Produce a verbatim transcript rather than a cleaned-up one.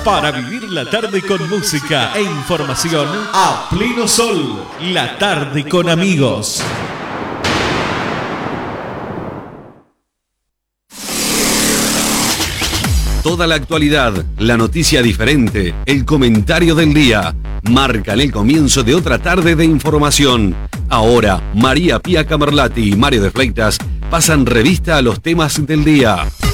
Para vivir la tarde con música e información a pleno sol. La tarde con amigos. Toda la actualidad, la noticia diferente, el comentario del día, marcan el comienzo de otra tarde de información. Ahora, María Pía Camerlati y Mario de Fleitas pasan revista a los temas del día.